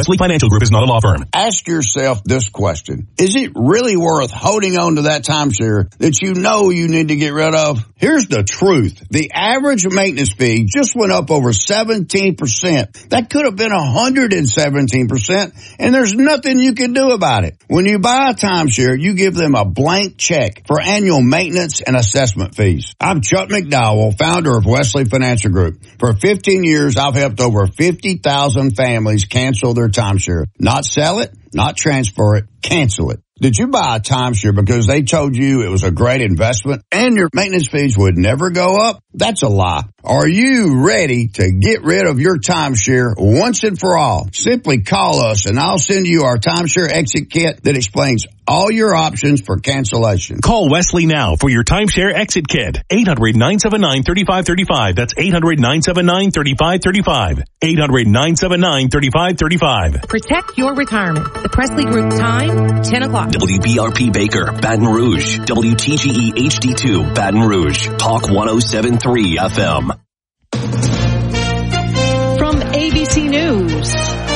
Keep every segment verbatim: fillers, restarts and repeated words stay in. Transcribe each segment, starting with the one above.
Wesley Financial Group is not a law firm. Ask yourself this question. Is it really worth holding on to that timeshare that you know you need to get rid of? Here's the truth. The average maintenance fee just went up over seventeen percent. That could have been one hundred seventeen percent, and there's nothing you can do about it. When you buy a timeshare, you give them a blank check for annual maintenance and assessment fees. I'm Chuck McDowell, founder of Wesley Financial Group. For fifteen years, I've helped over fifty thousand families cancel their timeshare. Not sell it, not transfer it, cancel it. Did you buy a timeshare because they told you it was a great investment and your maintenance fees would never go up? That's a lie. Are you ready to get rid of your timeshare once and for all? Simply call us and I'll send you our timeshare exit kit that explains all your options for cancellation. Call Wesley now for your timeshare exit kit. eight hundred, nine seven nine, three five three five. That's eight hundred, nine seven nine, three five three five. eight hundred, nine seven nine, three five three five. Protect your retirement. The Presley Group time, ten o'clock. W B R P Baker, Baton Rouge. W T G E H D two, Baton Rouge. Talk one oh seven point three F M. From A B C News,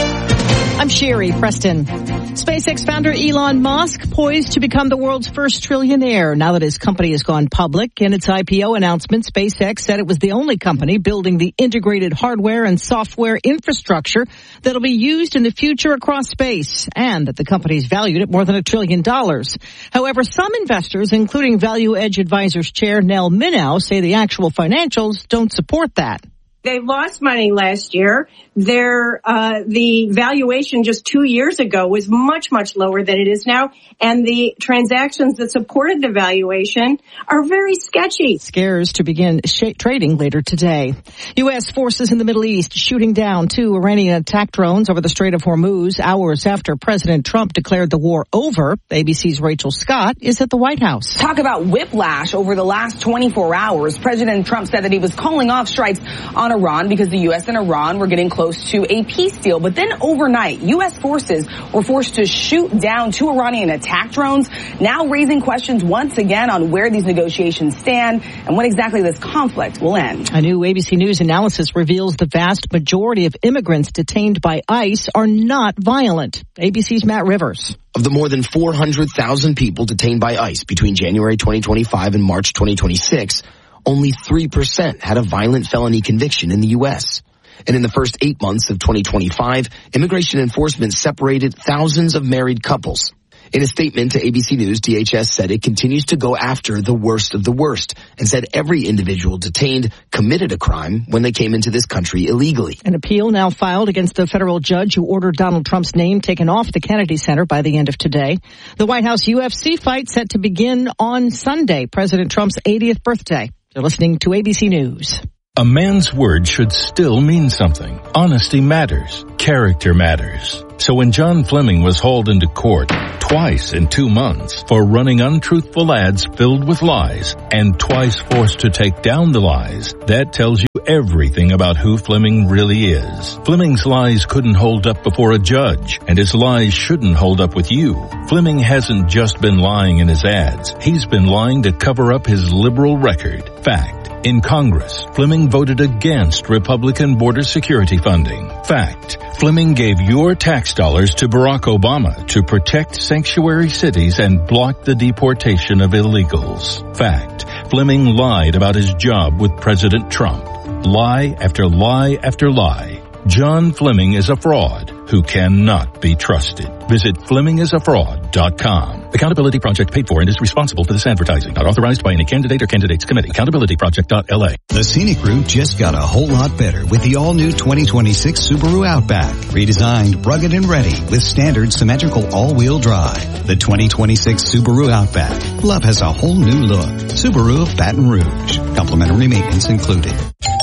I'm Sherry Preston. SpaceX founder Elon Musk poised to become the world's first trillionaire now that his company has gone public. In its I P O announcement, SpaceX said it was the only company building the integrated hardware and software infrastructure that'll be used in the future across space, and that the company is valued at more than a trillion dollars. However, some investors, including Value Edge Advisors chair Nell Minow, say the actual financials don't support that. They lost money last year. Their uh the valuation just two years ago was much, much lower than it is now. And the transactions that supported the valuation are very sketchy. Scares to begin sh- trading later today. U S forces in the Middle East shooting down two Iranian attack drones over the Strait of Hormuz hours after President Trump declared the war over. A B C's Rachel Scott is at the White House. Talk about whiplash over the last twenty-four hours. President Trump said that he was calling off strikes on Iran because the U S and Iran were getting close to a peace deal. But then overnight, U S forces were forced to shoot down two Iranian attack drones, now raising questions once again on where these negotiations stand and when exactly this conflict will end. A new A B C News analysis reveals the vast majority of immigrants detained by ICE are not violent. A B C's Matt Rivers. Of the more than four hundred thousand people detained by ICE between January twenty twenty-five and March twenty twenty-six, only three percent had a violent felony conviction in the U S. And in the first eight months of twenty twenty-five, immigration enforcement separated thousands of married couples. In a statement to A B C News, D H S said it continues to go after the worst of the worst and said every individual detained committed a crime when they came into this country illegally. An appeal now filed against the federal judge who ordered Donald Trump's name taken off the Kennedy Center by the end of today. The White House U F C fight set to begin on Sunday, President Trump's eightieth birthday. You're listening to A B C News. A man's word should still mean something. Honesty matters. Character matters. So when John Fleming was hauled into court twice in two months for running untruthful ads filled with lies and twice forced to take down the lies, that tells you everything about who Fleming really is. Fleming's lies couldn't hold up before a judge, and his lies shouldn't hold up with you. Fleming hasn't just been lying in his ads. He's been lying to cover up his liberal record. Fact. In Congress, Fleming voted against Republican border security funding. Fact. Fleming gave your tax dollars to Barack Obama to protect sanctuary cities and block the deportation of illegals. Fact. Fleming lied about his job with President Trump. Lie after lie after lie. John Fleming is a fraud who cannot be trusted. Visit Fleming is a fraud dot com. Accountability Project paid for and is responsible for this advertising. Not authorized by any candidate or candidates committee. Accountability Project dot L A. The scenic route just got a whole lot better with the all-new twenty twenty-six Subaru Outback. Redesigned, rugged, and ready with standard symmetrical all-wheel drive. The twenty twenty-six Subaru Outback. Love has a whole new look. Subaru of Baton Rouge. Complimentary maintenance included.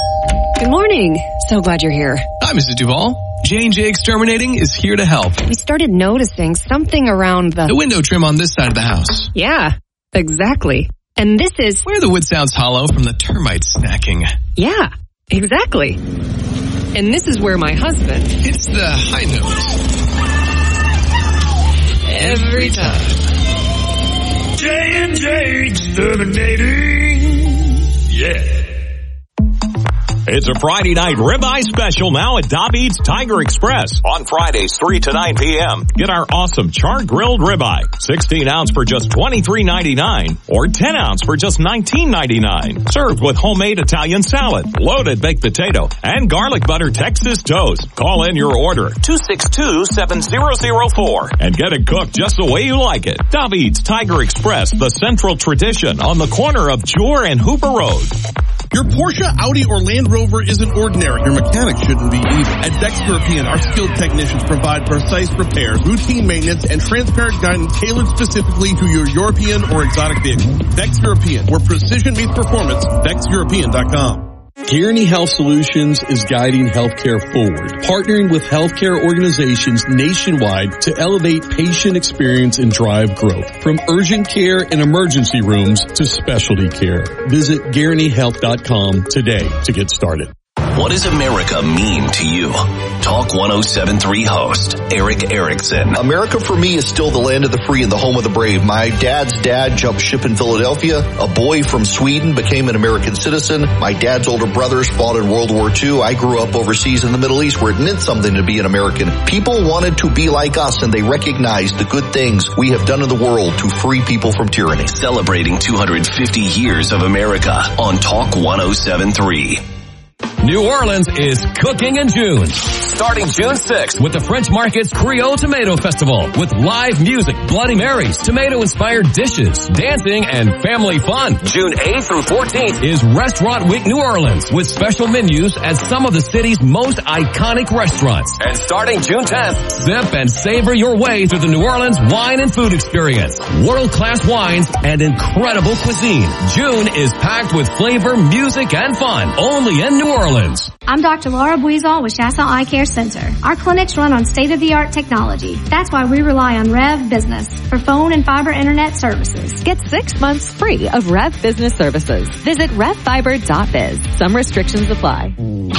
Good morning. So glad you're here. Hi, Missus Duvall. J and J Exterminating is here to help. We started noticing something around the... The window trim on this side of the house. Yeah, exactly. And this is... Where the wood sounds hollow from the termite snacking. Yeah, exactly. And this is where my husband... Hits the high note. Every time. J and J Exterminating. Yeah. It's a Friday night ribeye special now at David's Tiger Express. On Fridays, three to nine p.m. Get our awesome char-grilled ribeye. sixteen ounce for just twenty-three ninety-nine or ten ounce for just nineteen ninety-nine. Served with homemade Italian salad, loaded baked potato, and garlic butter Texas toast. Call in your order, two six two, seven zero zero four, and get it cooked just the way you like it. David's Tiger Express, the central tradition on the corner of Jewel and Hooper Road. Your Porsche, Audi, or Land Rover isn't ordinary. Your mechanic shouldn't be either. At Dex European, our skilled technicians provide precise repairs, routine maintenance, and transparent guidance tailored specifically to your European or exotic vehicle. Dex European, where precision meets performance. Dex European dot com. Guaranty Health Solutions is guiding healthcare forward, partnering with healthcare organizations nationwide to elevate patient experience and drive growth. From urgent care and emergency rooms to specialty care. Visit Guaranty Health dot com today to get started. What does America mean to you? Talk one oh seven point three host, Eric Erickson. America for me is still the land of the free and the home of the brave. My dad's dad jumped ship in Philadelphia. A boy from Sweden became an American citizen. My dad's older brothers fought in World War Two. I grew up overseas in the Middle East where it meant something to be an American. People wanted to be like us and they recognized the good things we have done in the world to free people from tyranny. Celebrating two hundred fifty years of America on Talk one oh seven point three. New Orleans is cooking in June. Starting June sixth with the French Market's Creole Tomato Festival with live music, Bloody Marys, tomato-inspired dishes, dancing, and family fun. June eighth through fourteenth is Restaurant Week New Orleans with special menus at some of the city's most iconic restaurants. And starting June tenth, sip and savor your way through the New Orleans wine and food experience. World-class wines and incredible cuisine. June is packed with flavor, music, and fun. Only in New Orleans. I'm Doctor Laura Buizon with Chasson Eye Care Center. Our clinics run on state-of-the-art technology. That's why we rely on Rev Business for phone and fiber internet services. Get six months free of Rev Business services. Visit rev fiber dot biz. Some restrictions apply.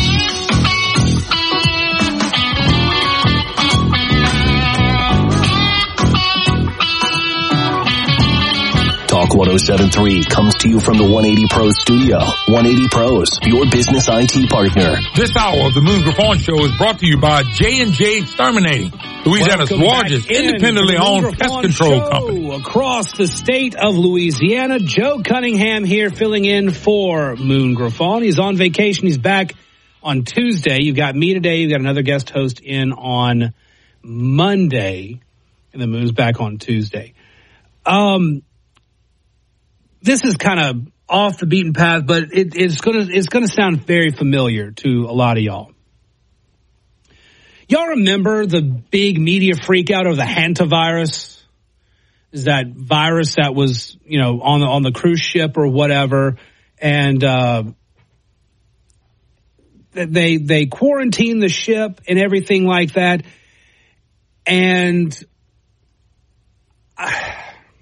Talk one oh seven point three comes to you from the one eighty Pros studio. one eighty Pros, your business I T partner. This hour of the Moon Griffon Show is brought to you by J and J Exterminating, Louisiana's Welcome largest independently owned pest control company. Across the state of Louisiana, Joe Cunningham here filling in for Moon Griffon. He's on vacation. He's back on Tuesday. You've got me today. You've got another guest host in on Monday. And then Moon's back on Tuesday. Um... This is kind of off the beaten path, but it, it's gonna it's gonna sound very familiar to a lot of y'all. Y'all remember the big media freak out over the hantavirus? Is that virus that was, you know, on the on the cruise ship or whatever, and uh, they they quarantined the ship and everything like that, and. Uh,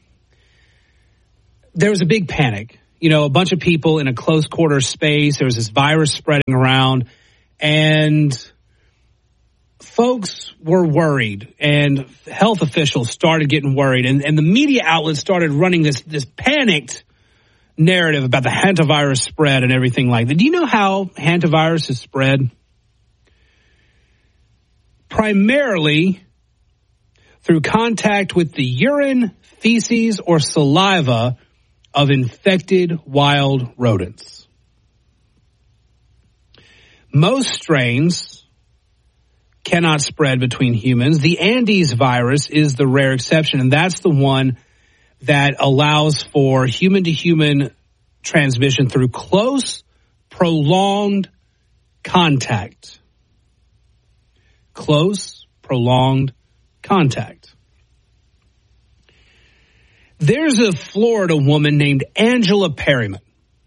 There was a big panic, you know, a bunch of people in a close quarter space. There was this virus spreading around and folks were worried and health officials started getting worried and, and the media outlets started running this, this panicked narrative about the hantavirus spread and everything like that. Do you know how hantavirus is spread? Primarily through contact with the urine, feces, or saliva of infected wild rodents. Most strains cannot spread between humans. The Andes virus is the rare exception, and that's the one that allows for human-to-human transmission through close, prolonged contact. Close, prolonged contact. There's a Florida woman named Angela Perryman.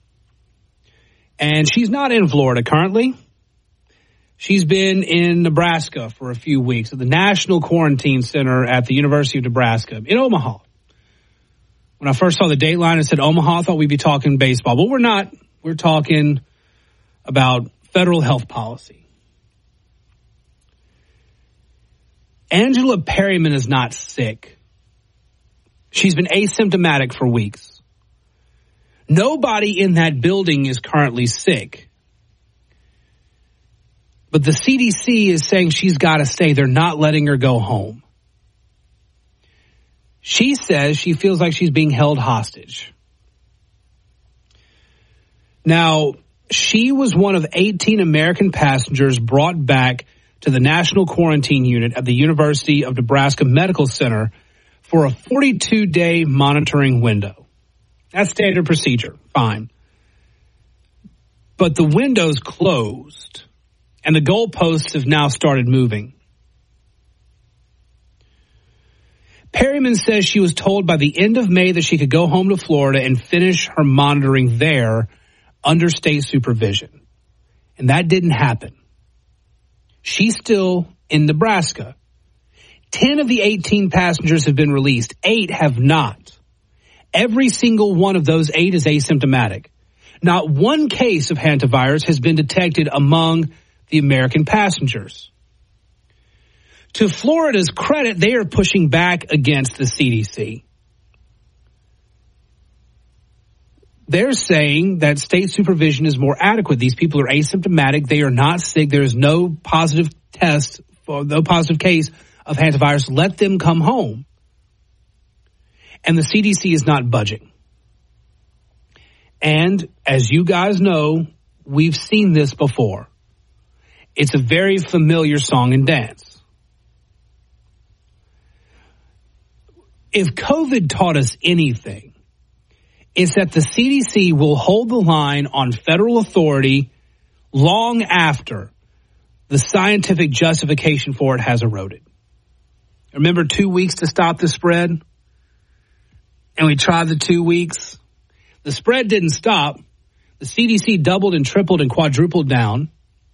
And she's not in Florida currently. She's been in Nebraska for a few weeks at the National Quarantine Center at the University of Nebraska in Omaha. When I first saw the date line, I said Omaha, I thought we'd be talking baseball. But we're not. We're talking about federal health policy. Angela Perryman is not sick. She's been asymptomatic for weeks. Nobody in that building is currently sick. But the C D C is saying she's got to stay. They're not letting her go home. She says she feels like she's being held hostage. Now, she was one of eighteen American passengers brought back to the National Quarantine Unit at the University of Nebraska Medical Center for a forty-two day monitoring window. That's standard procedure. Fine. But the window's closed, and the goalposts have now started moving. Perryman says she was told by the end of May that she could go home to Florida and finish her monitoring there under state supervision. And that didn't happen. She's still in Nebraska. Ten of the eighteen passengers have been released. Eight have not. Every single one of those eight is asymptomatic. Not one case of hantavirus has been detected among the American passengers. To Florida's credit, they are pushing back against the C D C. They're saying that state supervision is more adequate. These people are asymptomatic. They are not sick. There is no positive test, no positive case of hantavirus. Let them come home. And the C D C is not budging. And as you guys know, we've seen this before. It's a very familiar song and dance. If COVID taught us anything, it's that the C D C will hold the line on federal authority long after the scientific justification for it has eroded. Remember two weeks to stop the spread? And we tried the two weeks. The spread didn't stop. The C D C doubled and tripled and quadrupled down.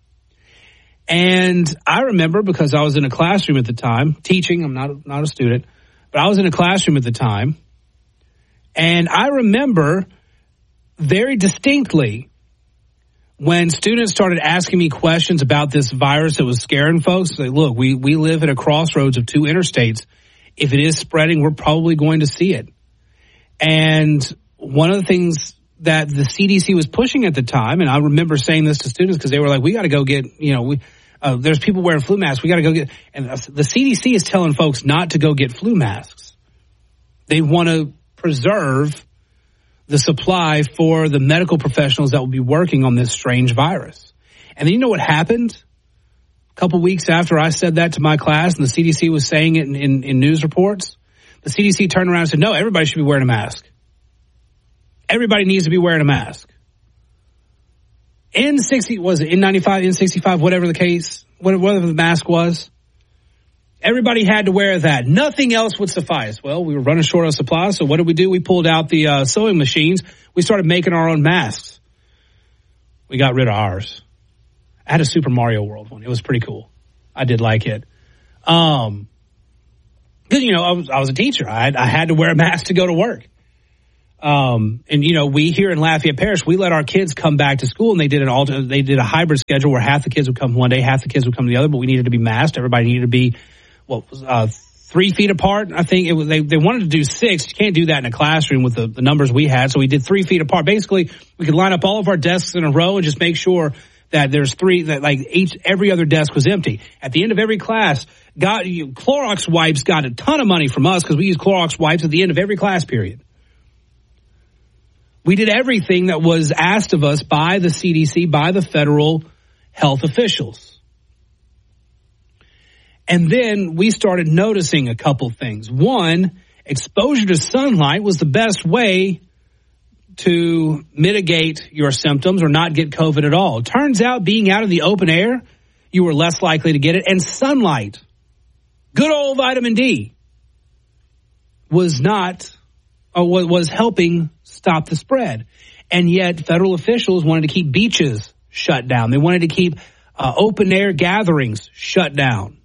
And I remember, because I was in a classroom at the time, teaching, I'm not, not a student, but I was in a classroom at the time, and I remember very distinctly when students started asking me questions about this virus that was scaring folks. Like, look, we, we live at a crossroads of two interstates. If it is spreading, we're probably going to see it. And one of the things that the C D C was pushing at the time, and I remember saying this to students because they were like, we got to go get, you know, we, uh, there's people wearing flu masks. We got to go get, and the C D C is telling folks not to go get flu masks. They want to preserve the supply for the medical professionals that will be working on this strange virus. And then you know what happened? A couple weeks after I said that to my class and the C D C was saying it in, in, in news reports, the C D C turned around and said, no, everybody should be wearing a mask. Everybody needs to be wearing a mask. N sixty, was it N ninety-five, N sixty-five, whatever the case, whatever the mask was, everybody had to wear that. Nothing else would suffice. Well, we were running short on supplies, so what did we do? We pulled out the uh, sewing machines. We started making our own masks. We got rid of ours. I had a Super Mario World one. It was pretty cool. I did like it. Um, because, you know, I was, I was a teacher. I had, I had to wear a mask to go to work. Um, and you know, we here in Lafayette Parish, we let our kids come back to school, and they did an alter, they did a hybrid schedule where half the kids would come one day, half the kids would come the other, but we needed to be masked. Everybody needed to be, what was, uh, three feet apart. I think it was, they, they wanted to do six. You can't do that in a classroom with the, the numbers we had. So we did three feet apart. Basically, we could line up all of our desks in a row and just make sure that there's three, that like each, every other desk was empty. At the end of every class, got you, Clorox wipes got a ton of money from us because we use Clorox wipes at the end of every class period. We did everything that was asked of us by the C D C, by the federal health officials. And then we started noticing a couple things. One, exposure to sunlight was the best way to mitigate your symptoms or not get COVID at all. It turns out being out in the open air, you were less likely to get it. And sunlight, good old vitamin D, was not, or was helping stop the spread. And yet federal officials wanted to keep beaches shut down. They wanted to keep uh, open air gatherings shut down.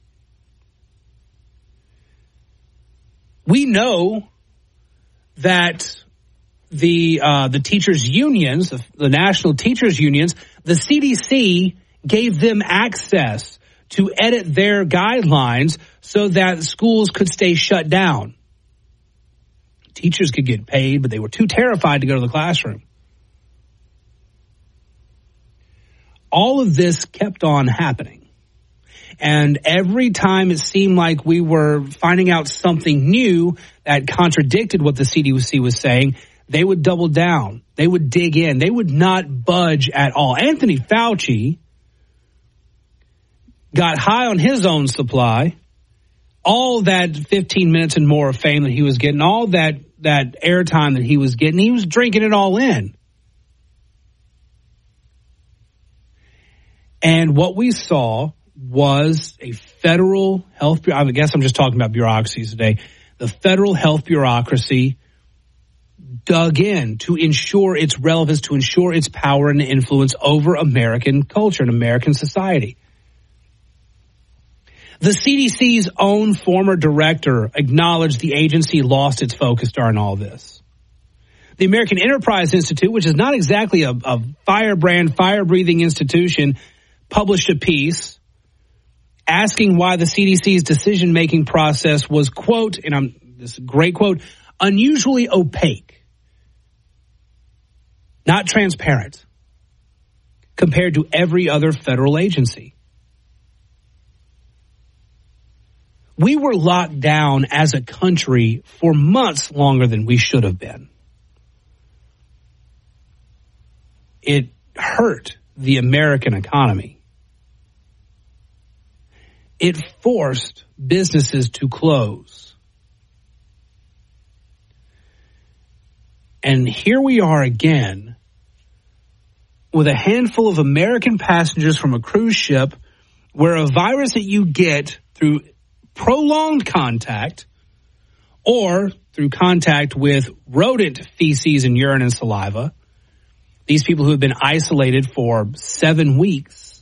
We know that the uh, the teachers unions, the, the national teachers unions, the C D C gave them access to edit their guidelines so that schools could stay shut down. Teachers could get paid, but they were too terrified to go to the classroom. all of this kept on happening. And every time it seemed like we were finding out something new that contradicted what the C D C was saying, they would double down. They would dig in. They would not budge at all. Anthony Fauci got high on his own supply. All that fifteen minutes and more of fame that he was getting, all that, that airtime that he was getting, he was drinking it all in. And what we saw was a federal health, I guess I'm just talking about bureaucracies today. The federal health bureaucracy dug in to ensure its relevance, to ensure its power and influence over American culture and American society. The C D C's own former director acknowledged the agency lost its focus during all this. The American Enterprise Institute, which is not exactly a, a firebrand, fire-breathing institution, published a piece asking why the C D C's decision-making process was, quote, and I'm this is a great quote, unusually opaque, not transparent, compared to every other federal agency. We were locked down as a country for months longer than we should have been. It hurt the American economy. It forced businesses to close. And here we are again with a handful of American passengers from a cruise ship where a virus that you get through prolonged contact or through contact with rodent feces and urine and saliva. These people who have been isolated for seven weeks.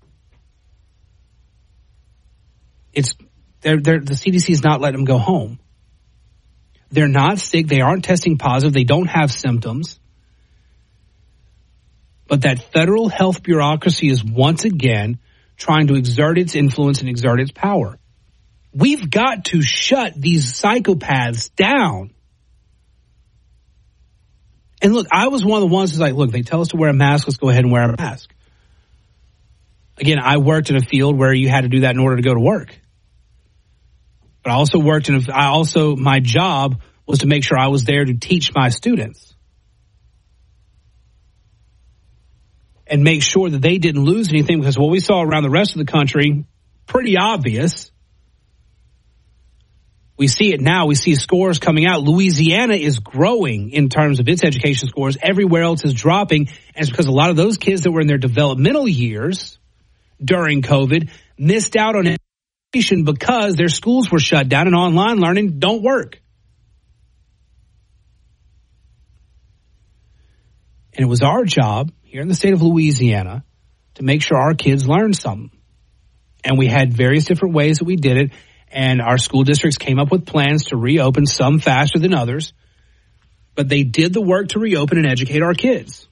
It's they're, they're, the C D C is not letting them go home. They're not sick. They aren't testing positive. They don't have symptoms. But that federal health bureaucracy is once again trying to exert its influence and exert its power. We've got to shut these psychopaths down. And look, I was one of the ones who's like, look, they tell us to wear a mask. Let's go ahead and wear a mask. Again, I worked in a field where you had to do that in order to go to work. But I also worked in a, I also, my job was to make sure I was there to teach my students. And make sure that they didn't lose anything, because what we saw around the rest of the country, pretty obvious. We see it now. We see scores coming out. Louisiana is growing in terms of its education scores. Everywhere else is dropping. And it's because a lot of those kids that were in their developmental years during COVID missed out on education because their schools were shut down and online learning don't work. And it was our job here in the state of Louisiana to make sure our kids learned something. And we had various different ways that we did it. And our school districts came up with plans to reopen, some faster than others. But they did the work to reopen and educate our kids.